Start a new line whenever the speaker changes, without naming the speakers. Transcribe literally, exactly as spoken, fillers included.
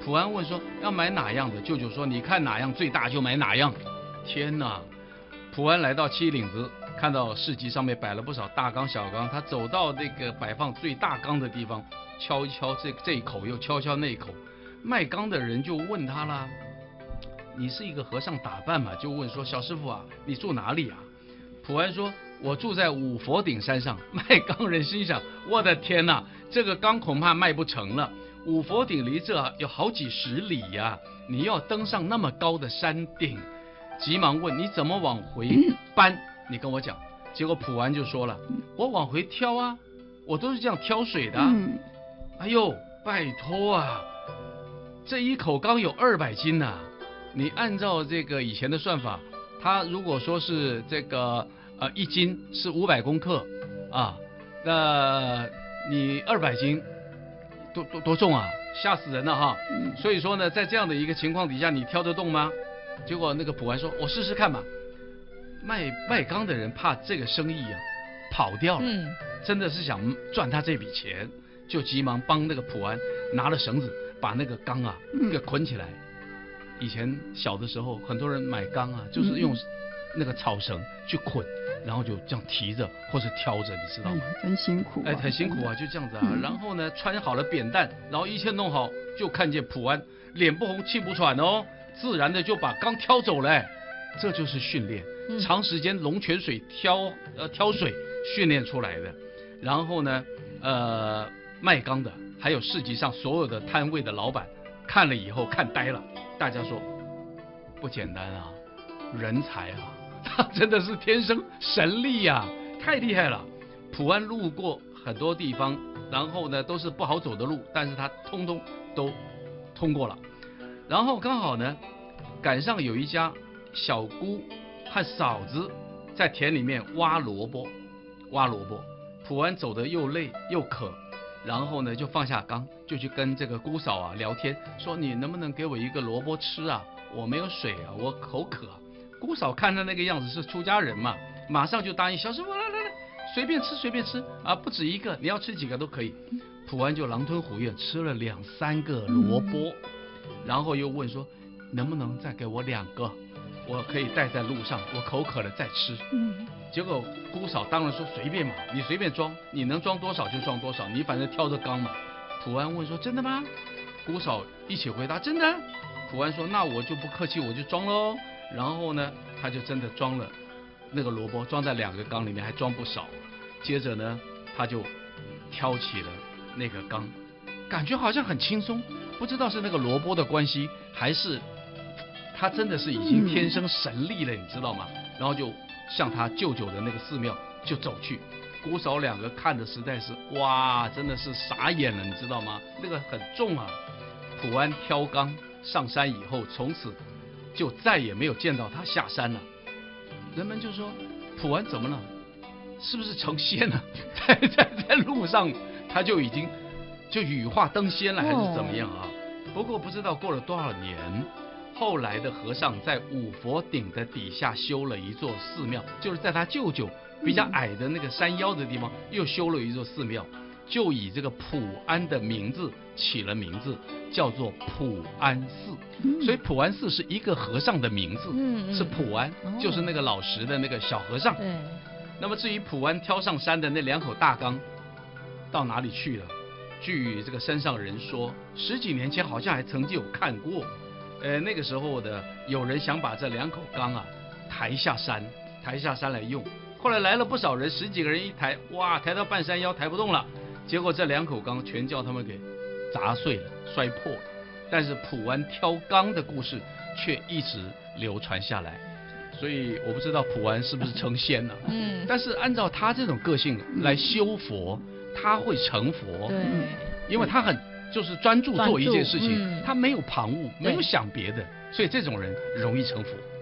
普安问说要买哪样的，舅舅说你看哪样最大就买哪样。天哪！普安来到七岭子，看到市集上面摆了不少大缸小缸，他走到那个摆放最大缸的地方，敲一敲这这一口，又敲敲那一口。卖缸的人就问他啦：“你是一个和尚打扮嘛？”就问说：“小师傅啊，你住哪里啊？”普安说：“我住在五佛顶山上。”卖缸人心想：“我的天哪，这个缸恐怕卖不成了。五佛顶离这有好几十里呀、啊，你要登上那么高的山顶。”急忙问你怎么往回搬，你跟我讲。结果普安就说了，我往回挑啊，我都是这样挑水的、啊嗯、哎呦拜托啊，这一口缸有二百斤呐、啊，你按照这个以前的算法，它如果说是这个呃一斤是五百公克啊，那你二百斤多多多重啊，吓死人了哈、嗯、所以说呢，在这样的一个情况底下，你挑得动吗？结果那个普安说：“我试试看吧。”卖卖缸的人怕这个生意啊跑掉了，嗯、真的是想赚他这笔钱，就急忙帮那个普安拿了绳子，把那个缸啊给捆起来。以前小的时候，很多人买缸啊，就是用那个草绳去捆，然后就这样提着或是挑着，你知道吗？
嗯、真辛苦、啊，
哎，很辛苦啊，就这样子啊。嗯、然后呢，穿好了扁担，然后一切弄好，就看见普安脸不红气不喘哦。自然的就把缸挑走了，这就是训练，嗯、长时间龙泉水挑呃挑水训练出来的。然后呢，呃，卖缸的还有市集上所有的摊位的老板看了以后看呆了，大家说不简单啊，人才啊，他真的是天生神力呀、啊，太厉害了。普安路过很多地方，然后呢都是不好走的路，但是他通通都通过了。然后刚好呢，赶上有一家小姑和嫂子在田里面挖萝卜，挖萝卜。普安走得又累又渴，然后呢就放下缸，就去跟这个姑嫂啊聊天，说你能不能给我一个萝卜吃啊？我没有水啊，我口渴、啊。姑嫂看他那个样子是出家人嘛，马上就答应，小师傅来来来，随便吃随便吃啊，不止一个，你要吃几个都可以。普安就狼吞虎咽吃了两三个萝卜。嗯，然后又问说，能不能再给我两个，我可以带在路上，我口渴了再吃。嗯，结果姑嫂当然说随便嘛，你随便装，你能装多少就装多少，你反正挑着缸嘛。普安问说真的吗？姑嫂一起回答真的。普安说那我就不客气，我就装喽。然后呢，他就真的装了那个萝卜，装在两个缸里面，还装不少。接着呢，他就挑起了那个缸，感觉好像很轻松。不知道是那个萝卜的关系，还是他真的是已经天生神力了，你知道吗？然后就向他舅舅的那个寺庙就走去。姑嫂两个看的实在是哇，真的是傻眼了，你知道吗？那个很重啊。普安挑缸上山以后，从此就再也没有见到他下山了。人们就说普安怎么了？是不是成仙了？在在在路上他就已经就羽化登仙了，还是怎么样啊？不过不知道过了多少年，后来的和尚在五佛顶的底下修了一座寺庙，就是在他舅舅比较矮的那个山腰的地方又修了一座寺庙，就以这个普安的名字起了名字，叫做普安寺。所以普安寺是一个和尚的名字，是普安，就是那个老实的那个小和尚。那么至于普安挑上山的那两口大缸到哪里去了？据这个山上人说，十几年前好像还曾经有看过，呃，那个时候的有人想把这两口缸啊抬下山，抬下山来用。后来来了不少人，十几个人一抬，哇，抬到半山腰抬不动了，结果这两口缸全叫他们给砸碎了、摔破了。但是普安挑缸的故事却一直流传下来，所以我不知道普安是不是成仙了。嗯，但是按照他这种个性来修佛，他会成佛。对，因为他很就是专注做一件事情，嗯、他没有旁骛，没有想别的，所以这种人容易成佛。